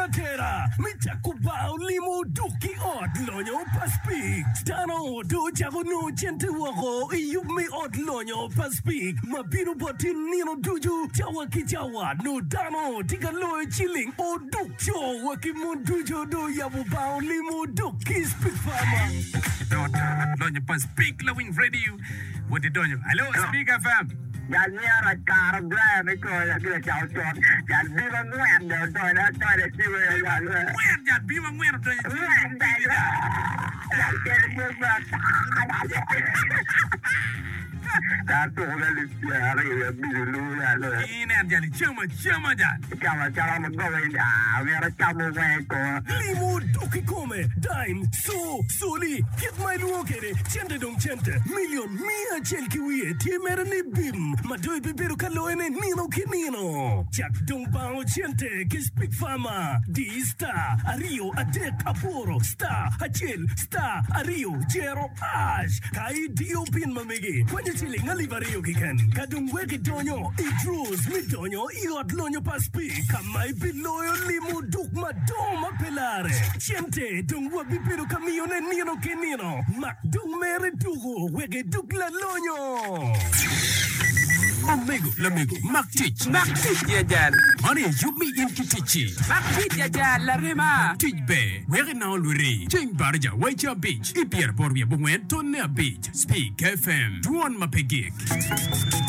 Matera, Mitakubao Limo Duki Ot Lonyo Paspik. Dano do Javono Gentewako, you may Ot Lonyo Paspik. Mabino Botin Nino Duju, Jawaki Jawa, no Dano, Tigalo Chilling, or Dukcho, Wakimun Dujo do Yabubao Limo Duki Speak Farmer. Lonyo Paspik, Loving Radio. What did you? Hello, Speak FM. Jangan cara berani mereka kita cakap. Jangan bilang muat dah, toilet siapa yang muat jangan bilang muat tu. Muat dah. Jangan buat. Satu orang hari bilu lah. Ini jadi cuma jangan. Cara menggolong dah. Mereka camu mereka. Limo Duki Come, Dime, Soli, Get My Luokere, Chente Dong Chente, Million, Mia Chelkiwi, Timerani Bim, Madoi Bibero Kaloene, Nino Kinino, Jack Dong Bao Chente, Kispik Fama, D Star, Ario, Adek Aporo, Star, Hachil, Star, Ario, Jero, Ash, Kai Dio Pin Mamegi, Quajiling, Alivario Kikan, Kadung Weki Donyo, Idrus, Midonyo, Iot Lonyo Paspi, Kamai Biloyo Limo Duk Madoma Pelare, Chente, Dung Wabipero Camione Nino Kinino, Mac Dung Mere Dugo, Wege Duk La Lonyo. Lamigo, Mac Teach ya Jan. Honey, you me in Kitichi. Mac Teach ya Jan, la rima. Teach Bay, where now Luri, Ching Barja, Waiter Beach, Ipier Borbia Bungen, Tonia Beach, Speak FM, Duan Mapegik.